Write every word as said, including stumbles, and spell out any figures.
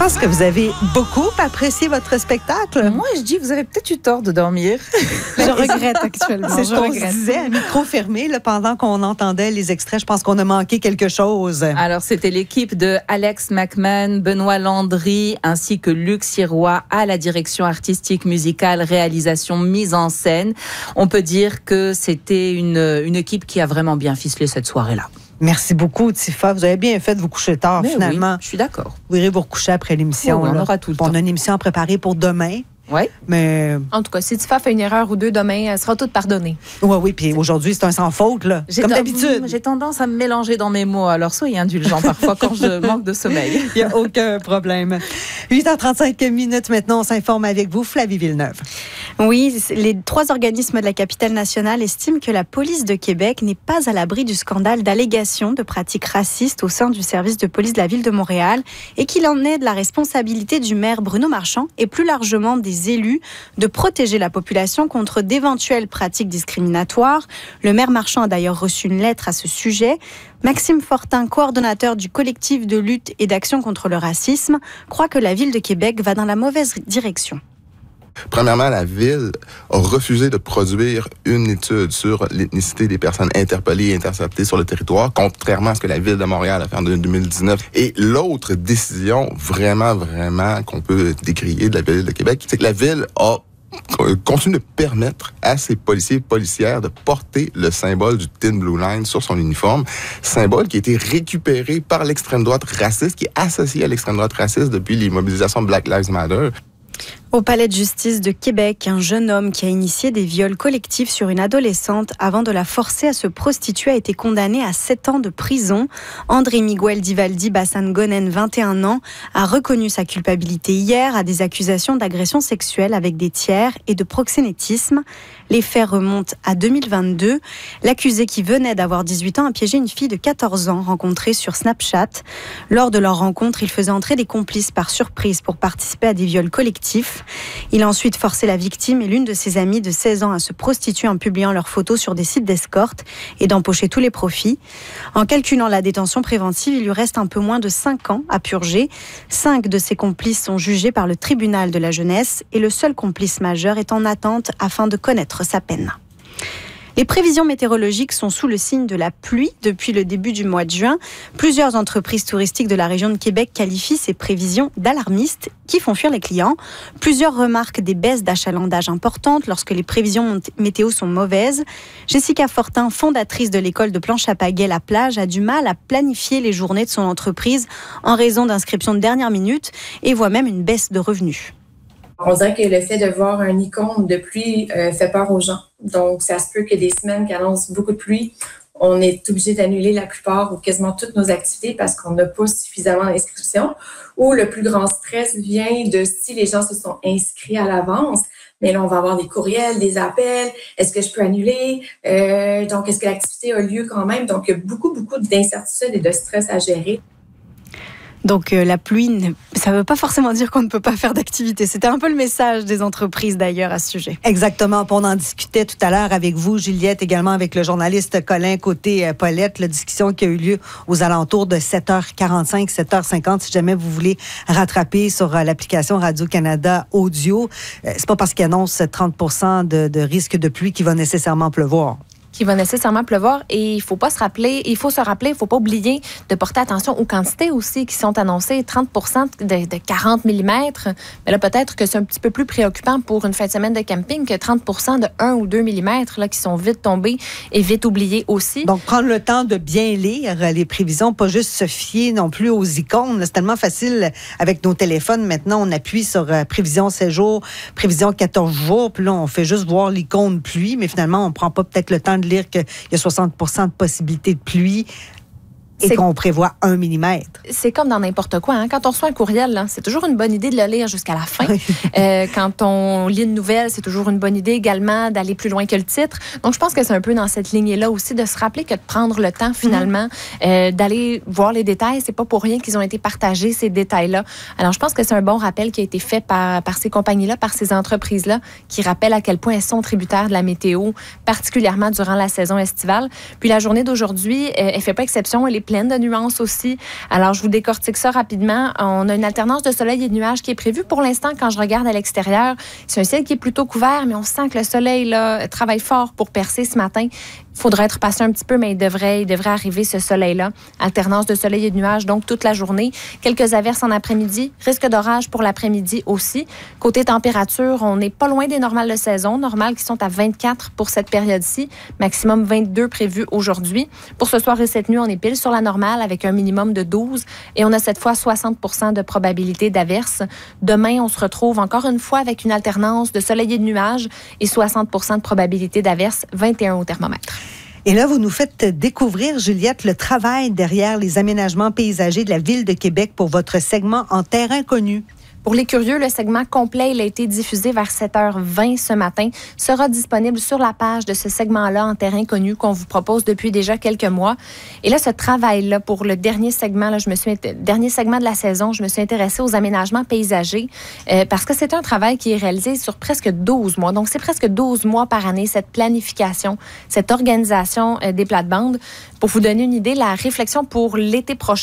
pense que vous avez beaucoup apprécié votre spectacle. Moi, je dis, vous avez peut-être eu tort de dormir. Je regrette actuellement. C'est ce je qu'on regrette. se disait à micro fermé là, pendant qu'on entendait les extraits. Je pense qu'on a manqué quelque chose. Alors, c'était l'équipe de Alex McMahon, Benoît Landry, ainsi que Luc Sirois à la direction artistique, musicale, réalisation, mise en scène. On peut dire que c'était une, une équipe qui a vraiment bien ficelé cette soirée-là. Merci beaucoup, Tifa. Vous avez bien fait de vous coucher tard, Mais finalement. Oui, je suis d'accord. Vous irez vous recoucher après l'émission. Oui, oui, on là. aura tout le On temps. a une émission préparée pour demain. Oui. Mais. En tout cas, si Tifa fait une erreur ou deux demain, elle sera toute pardonnée. Oui, oui. Puis aujourd'hui, c'est un sans faute, là. J'ai Comme ten- d'habitude. J'ai tendance à me mélanger dans mes mots, alors soyez indulgents parfois quand je manque de sommeil. Il n'y a aucun problème. huit heures trente-cinq minutes maintenant, on s'informe avec vous, Flavie Villeneuve. Oui, les trois organismes de la capitale nationale estiment que la police de Québec n'est pas à l'abri du scandale d'allégations de pratiques racistes au sein du service de police de la ville de Montréal et qu'il en est de la responsabilité du maire Bruno Marchand et plus largement des élus de protéger la population contre d'éventuelles pratiques discriminatoires. Le maire Marchand a d'ailleurs reçu une lettre à ce sujet. Maxime Fortin, coordonnateur du collectif de lutte et d'action contre le racisme, croit que la ville de Québec va dans la mauvaise direction. Premièrement, la Ville a refusé de produire une étude sur l'ethnicité des personnes interpellées et interceptées sur le territoire, contrairement à ce que la Ville de Montréal a fait en deux mille dix-neuf. Et l'autre décision, vraiment, vraiment, qu'on peut décrier de la Ville de Québec, c'est que la Ville a continue de permettre à ses policiers et policières de porter le symbole du Thin Blue Line sur son uniforme, symbole qui a été récupéré par l'extrême droite raciste, qui est associé à l'extrême droite raciste depuis les mobilisations Black Lives Matter. Au palais de justice de Québec, un jeune homme qui a initié des viols collectifs sur une adolescente avant de la forcer à se prostituer a été condamné à sept ans de prison. André Miguel Divaldi Bassangonen, vingt et un ans, a reconnu sa culpabilité hier à des accusations d'agression sexuelle avec des tiers et de proxénétisme. Les faits remontent à deux mille vingt-deux. L'accusé qui venait d'avoir dix-huit ans a piégé une fille de quatorze ans rencontrée sur Snapchat. Lors de leur rencontre, il faisait entrer des complices par surprise pour participer à des viols collectifs. Il a ensuite forcé la victime et l'une de ses amies de seize ans à se prostituer en publiant leurs photos sur des sites d'escorte et d'empocher tous les profits. En calculant la détention préventive, il lui reste un peu moins de cinq ans à purger. Cinq de ses complices sont jugés par le tribunal de la jeunesse et le seul complice majeur est en attente afin de connaître sa peine. Les prévisions météorologiques sont sous le signe de la pluie depuis le début du mois de juin. Plusieurs entreprises touristiques de la région de Québec qualifient ces prévisions d'alarmistes qui font fuir les clients. Plusieurs remarquent des baisses d'achalandage importantes lorsque les prévisions météo sont mauvaises. Jessica Fortin, fondatrice de l'école de planche à pagaie La Plage, a du mal à planifier les journées de son entreprise en raison d'inscriptions de dernière minute et voit même une baisse de revenus. On dirait que le fait de voir un icône de pluie euh, fait peur aux gens. Donc, ça se peut que des semaines qui annoncent beaucoup de pluie, on est obligé d'annuler la plupart ou quasiment toutes nos activités parce qu'on n'a pas suffisamment d'inscriptions. Ou le plus grand stress vient de si les gens se sont inscrits à l'avance, mais là, on va avoir des courriels, des appels. Est-ce que je peux annuler? Euh, donc, est-ce que l'activité a lieu quand même? Donc, il y a beaucoup, beaucoup d'incertitudes et de stress à gérer. Donc euh, la pluie, ça ne veut pas forcément dire qu'on ne peut pas faire d'activité. C'était un peu le message des entreprises d'ailleurs à ce sujet. Exactement. On en discutait tout à l'heure avec vous, Juliette, également avec le journaliste Colin côté Paulette, la discussion qui a eu lieu aux alentours de sept heures quarante-cinq, sept heures cinquante. Si jamais vous voulez rattraper sur l'application Radio-Canada Audio, c'est pas parce qu'il annonce trente pour cent de, de risque de pluie qu'il va nécessairement pleuvoir. Qui va nécessairement pleuvoir et il faut pas se rappeler, il faut se rappeler, il faut pas oublier de porter attention aux quantités aussi qui sont annoncées, trente pour cent de, de quarante millimètres. Mais là, peut-être que c'est un petit peu plus préoccupant pour une fin de semaine de camping que trente pour cent de un ou deux millimètres là, qui sont vite tombés et vite oubliés aussi. Donc, prendre le temps de bien lire les prévisions, pas juste se fier non plus aux icônes. C'est tellement facile avec nos téléphones. Maintenant, on appuie sur euh, prévision sept jours, prévision quatorze jours, puis là, on fait juste voir l'icône pluie, mais finalement, on prend pas peut-être le temps de lire qu'il y a soixante pour cent de possibilité de pluie et c'est, qu'on prévoit un millimètre. C'est comme dans n'importe quoi. Hein? Quand on reçoit un courriel, là, c'est toujours une bonne idée de le lire jusqu'à la fin. euh, quand on lit une nouvelle, c'est toujours une bonne idée également d'aller plus loin que le titre. Donc, je pense que c'est un peu dans cette lignée-là aussi de se rappeler que de prendre le temps, finalement, mm-hmm. euh, d'aller voir les détails. C'est pas pour rien qu'ils ont été partagés, ces détails-là. Alors, je pense que c'est un bon rappel qui a été fait par, par ces compagnies-là, par ces entreprises-là, qui rappellent à quel point elles sont tributaires de la météo, particulièrement durant la saison estivale. Puis, la journée d'aujourd'hui, euh, elle fait pas exception. Elle est pleine de nuances aussi. Alors, je vous décortique ça rapidement. On a une alternance de soleil et de nuages qui est prévue pour l'instant quand je regarde à l'extérieur. C'est un ciel qui est plutôt couvert, mais on sent que le soleil là, travaille fort pour percer ce matin. Il faudrait être patient un petit peu, mais il devrait, il devrait arriver ce soleil-là. Alternance de soleil et de nuages, donc toute la journée. Quelques averses en après-midi. Risque d'orage pour l'après-midi aussi. Côté température, on n'est pas loin des normales de saison. Normales qui sont à vingt-quatre pour cette période-ci. Maximum vingt-deux prévu aujourd'hui. Pour ce soir et cette nuit, on est pile sur la normale avec un minimum de douze. Et on a cette fois soixante pour cent de probabilité d'averse. Demain, on se retrouve encore une fois avec une alternance de soleil et de nuages et soixante pour cent de probabilité d'averse, vingt et un au thermomètre. Et là, vous nous faites découvrir, Juliette, le travail derrière les aménagements paysagers de la Ville de Québec pour votre segment En terre inconnue. Pour les curieux, le segment complet, il a été diffusé vers sept heures vingt ce matin, sera disponible sur la page de ce segment-là en terrain connu qu'on vous propose depuis déjà quelques mois. Et là, ce travail-là, pour le dernier segment, là, je me suis dernier segment de la saison, je me suis intéressée aux aménagements paysagers euh, parce que c'est un travail qui est réalisé sur presque douze mois. Donc, c'est presque douze mois par année, cette planification, cette organisation euh, des plates-bandes. Pour vous donner une idée, la réflexion pour l'été prochain